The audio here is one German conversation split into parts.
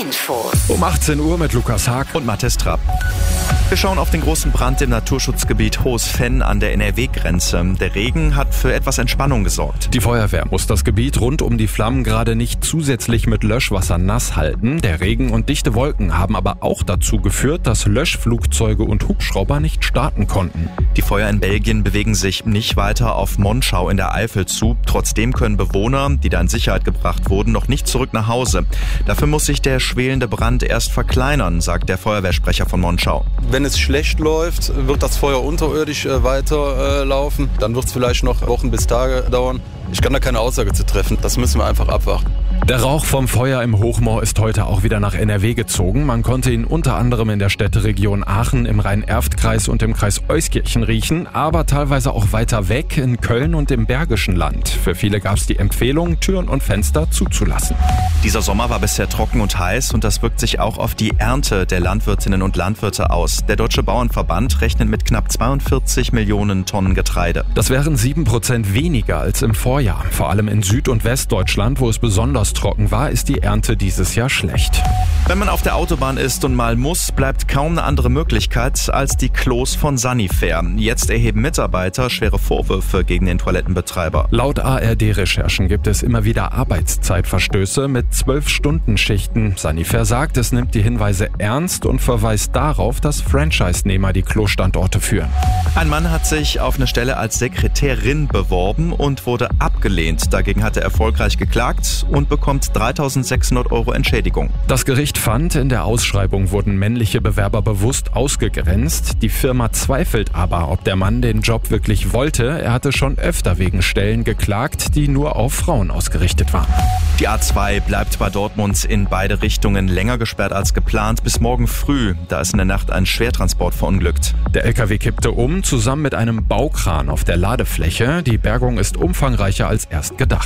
Info. Um 18 Uhr mit Lukas Haag und Mathis Trapp. Wir schauen auf den großen Brand im Naturschutzgebiet Hohes Venn an der NRW-Grenze. Der Regen hat für etwas Entspannung gesorgt. Die Feuerwehr muss das Gebiet rund um die Flammen gerade nicht zusätzlich mit Löschwasser nass halten. Der Regen und dichte Wolken haben aber auch dazu geführt, dass Löschflugzeuge und Hubschrauber nicht starten konnten. Die Feuer in Belgien bewegen sich nicht weiter auf Monschau in der Eifel zu. Trotzdem können Bewohner, die da in Sicherheit gebracht wurden, noch nicht zurück nach Hause. Dafür muss sich der schwelende Brand erst verkleinern, sagt der Feuerwehrsprecher von Monschau. Wenn es schlecht läuft, wird das Feuer unterirdisch weiterlaufen. Dann wird es vielleicht noch Wochen bis Tage dauern. Ich kann da keine Aussage zu treffen. Das müssen wir einfach abwarten. Der Rauch vom Feuer im Hochmoor ist heute auch wieder nach NRW gezogen. Man konnte ihn unter anderem in der Städteregion Aachen, im Rhein-Erft-Kreis und im Kreis Euskirchen riechen, aber teilweise auch weiter weg in Köln und im Bergischen Land. Für viele gab es die Empfehlung, Türen und Fenster zuzulassen. Dieser Sommer war bisher trocken und heiß und das wirkt sich auch auf die Ernte der Landwirtinnen und Landwirte aus. Der Deutsche Bauernverband rechnet mit knapp 42 Millionen Tonnen Getreide. Das wären 7% weniger als im Vorjahr. Vor allem in Süd- und Westdeutschland, wo es besonders trocken war, ist die Ernte dieses Jahr schlecht. Wenn man auf der Autobahn ist und mal muss, bleibt kaum eine andere Möglichkeit als die Klos von Sanifair. Jetzt erheben Mitarbeiter schwere Vorwürfe gegen den Toilettenbetreiber. Laut ARD-Recherchen gibt es immer wieder Arbeitszeitverstöße mit 12-Stunden-Schichten. Sanifair sagt, es nimmt die Hinweise ernst und verweist darauf, dass Franchise-Nehmer die Klostandorte führen. Ein Mann hat sich auf eine Stelle als Sekretärin beworben und wurde abgelehnt. Dagegen hat er erfolgreich geklagt und bekommt 3.600 € Entschädigung. Das Gericht fand, in der Ausschreibung wurden männliche Bewerber bewusst ausgegrenzt. Die Firma zweifelt aber, ob der Mann den Job wirklich wollte. Er hatte schon öfter wegen Stellen geklagt, die nur auf Frauen ausgerichtet waren. Die A2 bleibt bei Dortmund in beide Richtungen länger gesperrt als geplant bis morgen früh. Da ist in der Nacht ein Schwertransport verunglückt. Der LKW kippte um, zusammen mit einem Baukran auf der Ladefläche. Die Bergung ist umfangreicher als erst gedacht.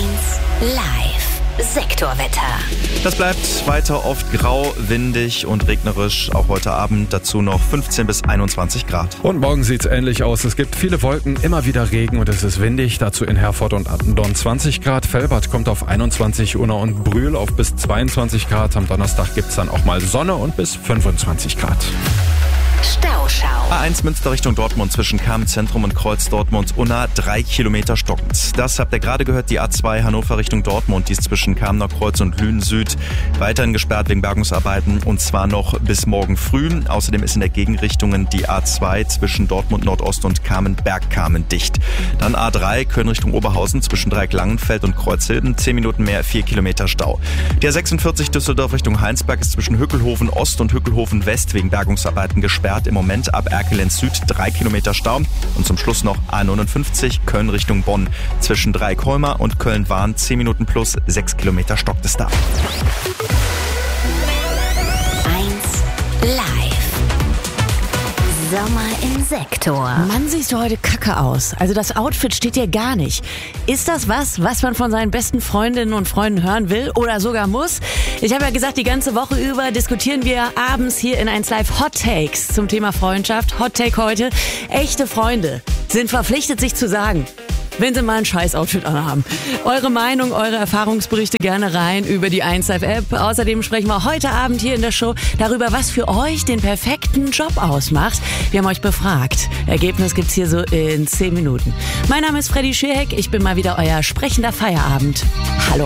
1 Live Sektorwetter. Das bleibt weiter oft grau, windig und regnerisch. Auch heute Abend dazu noch 15 bis 21 Grad. Und morgen sieht's ähnlich aus. Es gibt viele Wolken, immer wieder Regen und es ist windig. Dazu in Herford und Attendorn 20 Grad. Felbert kommt auf 21, Unna und Brühl auf bis 22 Grad. Am Donnerstag gibt's dann auch mal Sonne und bis 25 Grad. Stauschau. A1 Münster Richtung Dortmund zwischen Kamenz-Zentrum und Kreuz Dortmund-Unna 3 Kilometer stockend. Das habt ihr gerade gehört, die A2 Hannover Richtung Dortmund, die ist zwischen Kamener Kreuz und Lünen Süd weiterhin gesperrt wegen Bergungsarbeiten und zwar noch bis morgen früh. Außerdem ist in der Gegenrichtungen die A2 zwischen Dortmund Nordost und Kamen-Bergkamen dicht. Dann A3 Köln Richtung Oberhausen zwischen Dreieck-Langenfeld und Kreuzhilden 10 Minuten mehr, 4 Kilometer Stau. Der 46 Düsseldorf Richtung Heinsberg ist zwischen Hückelhoven Ost und Hückelhoven West wegen Bergungsarbeiten gesperrt. Im Moment ab Erkelenz Süd 3 Kilometer Stau. Und zum Schluss noch A59 Köln Richtung Bonn. Zwischen Dreieck-Holmer und Köln-Wahn 10 Minuten plus 6 Kilometer stockt es da. 1 Live Sommer im Sektor. Mann, siehst du heute kacke aus. Also das Outfit steht dir gar nicht. Ist das was man von seinen besten Freundinnen und Freunden hören will oder sogar muss? Ich habe ja gesagt, die ganze Woche über diskutieren wir abends hier in 1 Live Hot Takes zum Thema Freundschaft. Hot Take heute: Echte Freunde sind verpflichtet, sich zu sagen, wenn sie mal ein Scheiß-Outfit anhaben. Eure Meinung, eure Erfahrungsberichte gerne rein über die 1Live-App. Außerdem sprechen wir heute Abend hier in der Show darüber, was für euch den perfekten Job ausmacht. Wir haben euch befragt. Ergebnis gibt's hier so in 10 Minuten. Mein Name ist Freddy Schierheck. Ich bin mal wieder euer sprechender Feierabend. Hallo